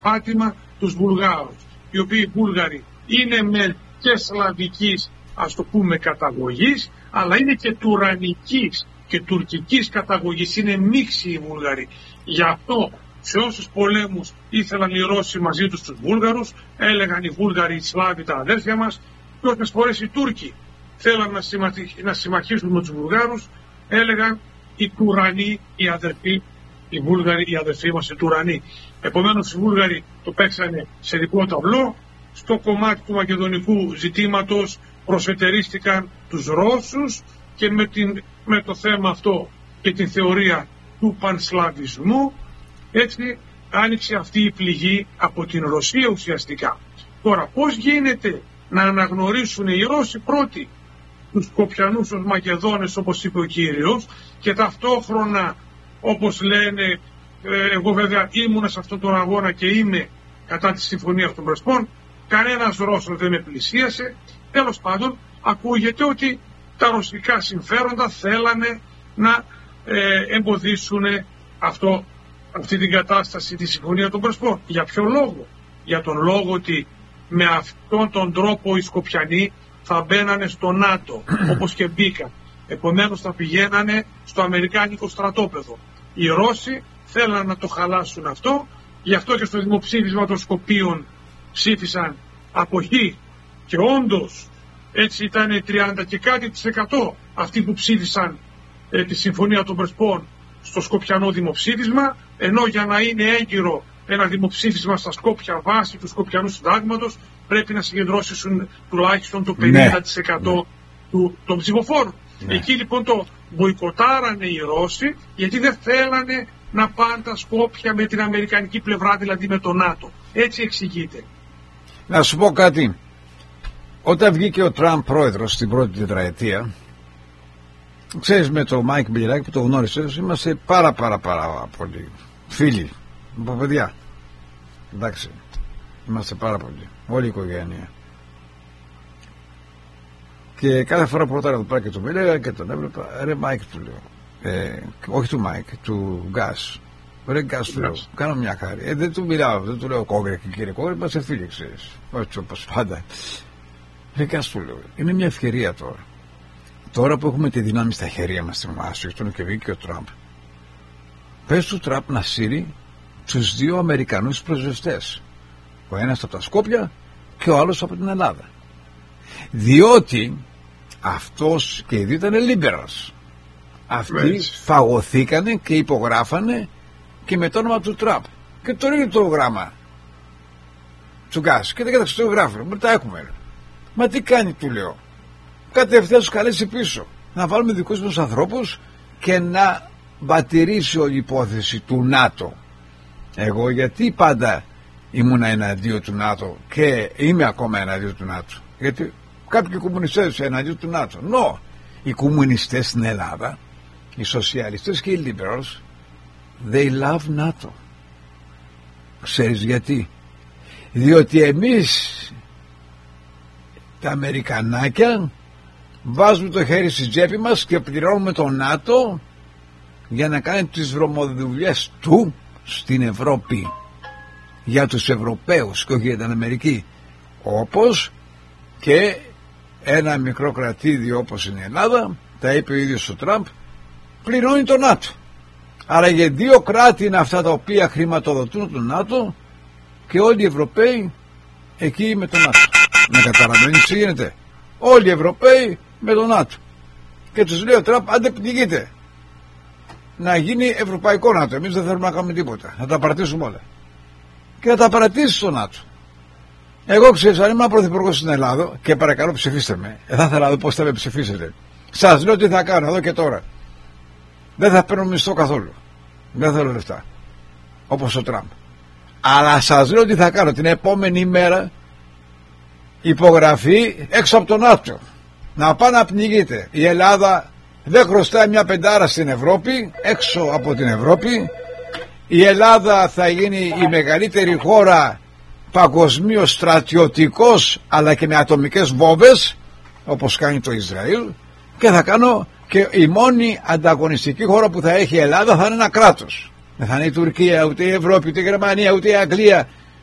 πάτημα τους Βουλγάρους, οι οποίοι Βούλγαροι είναι με και σλαβικής, ας το πούμε, καταγωγής, αλλά είναι και τουρανικής και τουρκικής καταγωγής, είναι μίξη οι Βούλγαροι. Γι' αυτό σε όσους πολέμους ήθελαν οι Ρώσοι μαζί τους Βούλγαρους, έλεγαν οι Βούλγαροι, οι Σλάβοι, τα αδέρφια μας, και όσες φορές οι Τούρκοι θέλαν να συμμαχίσουν με τους Βουλγάρους, έλεγαν οι Τουρανοί, οι αδερφοί, οι Βούλγαροι, οι αδερφοί μας, οι Τουρανοί. Επομένως οι Βούλγαροι το παίξανε σε διπλό ταυλό. Στο κομμάτι του μακεδονικού ζητήματος προσετερίστηκαν τους Ρώσους και με το θέμα αυτό και την θεωρία του πανσλαβισμού, έτσι άνοιξε αυτή η πληγή από την Ρωσία ουσιαστικά. Τώρα πώς γίνεται να αναγνωρίσουν οι Ρώσοι πρώτοι τους Σκοπιανούς ως Μακεδόνες, όπως είπε ο κύριος, και ταυτόχρονα, όπως λένε, εγώ βέβαια ήμουνα σε αυτόν τον αγώνα και είμαι κατά τη Συμφωνία των Πρεσπών, κανένας Ρώσος δεν με πλησίασε. Τέλος πάντων ακούγεται ότι τα ρωσικά συμφέροντα θέλανε να εμποδίσουν αυτή την κατάσταση, τη Συμφωνία των Πρεσπών. Για ποιο λόγο? Για τον λόγο ότι με αυτόν τον τρόπο οι Σκοπιανοί θα μπαίνανε στο ΝΑΤΟ, όπως και μπήκαν. Επομένως θα πηγαίνανε στο αμερικάνικο στρατόπεδο. Οι Ρώσοι θέλανε να το χαλάσουν αυτό, γι' αυτό και στο δημοψήφισμα των Σκοπίων ψήφισαν αποχή, και όντως έτσι ήταν 30 και κάτι % αυτοί που ψήφισαν τη Συμφωνία των Πρεσπών στο Σκοπιανό δημοψήφισμα, ενώ για να είναι έγκυρο ένα δημοψήφισμα στα Σκόπια βάση του Σκοπιανού Συντάγματος πρέπει να συγκεντρώσουν τουλάχιστον το 50% των ψηφοφόρων. Εκεί λοιπόν το μποϊκοτάρανε οι Ρώσοι, γιατί δεν θέλανε να πάνε τα Σκόπια με την αμερικανική πλευρά, δηλαδή με το ΝΑΤΟ. Έτσι εξηγείται. Να σου πω κάτι. Όταν βγήκε ο Τραμπ πρόεδρος στην πρώτη τετραετία, ξέρεις, με το Μάικ Μπιλιράκη που το γνώρισες, είμαστε πάρα πολύ φίλοι από παιδιά. Εντάξει, είμαστε πάρα πολύ, όλη η οικογένεια. Και κάθε φορά που ρωτάρα εδώ πέρα και τον Μπιλιράκη και τον έβλεπα, ρε Μάικ του λέω, όχι του Μάικ, του Γκάς. Ρε Γκάς του λέω, κάνω μια χάρη. Δεν του μιλάω, δεν του λέω Κόγκρε και κύριε Κόγκρε, είμαστε φίλοι, ξέρεις. Όχι όπως πάντα. Ρε Γκάς του λέω, είναι μια ευκαιρία τώρα. Τώρα που έχουμε τη δύναμη στα χέρια μας στην Ουάσιγκτον και βγήκε ο Τραμπ, πες του Τραμπ να σύρει τους δύο Αμερικανούς πρεσβευτές. Ο ένας από τα Σκόπια και ο άλλος από την Ελλάδα. Διότι αυτός και οι δύο ήταν liberals. Αυτοί φαγωθήκανε και υπογράφανε και με το όνομα του Τραμπ. Και τώρα είναι το γράμμα του Γκάς. Και δεν κοίταξε το γράφει. Μετά έχουμε. Μα τι κάνει, του λέω. Κατευθείαν τους καλέσει πίσω. Να βάλουμε δικούς μας ανθρώπους και να μπατηρήσει όλη η υπόθεση του ΝΑΤΟ. Εγώ γιατί πάντα ήμουνα εναντίον του ΝΑΤΟ και είμαι ακόμα εναντίον του ΝΑΤΟ? Γιατί κάποιοι κομμουνιστές εναντίον του ΝΑΤΟ. Οι κομμουνιστές στην Ελλάδα, οι σοσιαλιστές και οι liberals, they love NATO. Ξέρεις γιατί? Διότι εμείς τα Αμερικανάκια βάζουμε το χέρι στη τσέπη μας και πληρώνουμε το ΝΑΤΟ για να κάνει τις βρωμοδουλειές του στην Ευρώπη, για τους Ευρωπαίους και όχι για την Αμερική. Όπως και ένα μικρό κρατήδιο όπως είναι η Ελλάδα, τα είπε ο ίδιος ο Τραμπ, πληρώνει το ΝΑΤΟ. Άρα για δύο κράτη είναι αυτά τα οποία χρηματοδοτούν το ΝΑΤΟ και όλοι οι Ευρωπαίοι εκεί με το ΝΑΤΟ. Να καταλαβαίνεις τι γίνεται? Όλοι οι Ευρωπαίοι με το ΝΑΤΟ. Και τους λέει ο Τραμπ, άντε πνιγείτε. Να γίνει ευρωπαϊκό ΝΑΤΟ. Εμείς δεν θέλουμε να κάνουμε τίποτα. Να τα παρατήσουμε όλα. Και να τα παρατήσει το ΝΑΤΟ. Εγώ ξέρεις, αν ήμουν πρωθυπουργός στην Ελλάδα, και παρακαλώ ψηφίστε με, θα ήθελα να δω πώς θα με ψηφίσετε. Σας λέω τι θα κάνω εδώ και τώρα. Δεν θα παίρνω μισθό καθόλου. Δεν θέλω λεφτά. Όπως ο Τραμπ. Αλλά σας λέω τι θα κάνω. Την επόμενη μέρα υπογραφή έξω από το ΝΑΤΟ. Να πάει να πνιγείτε. Η Ελλάδα δεν χρωστάει μια πεντάρα στην Ευρώπη, έξω από την Ευρώπη. Η Ελλάδα θα γίνει η μεγαλύτερη χώρα παγκοσμίως στρατιωτικός, αλλά και με ατομικές βόμβες, όπως κάνει το Ισραήλ, και θα κάνω και η μόνη ανταγωνιστική χώρα που θα έχει η Ελλάδα θα είναι ένα κράτος. Δεν θα είναι η Τουρκία, ούτε η Ευρώπη, ούτε η Γερμανία, ούτε η Αγγλία,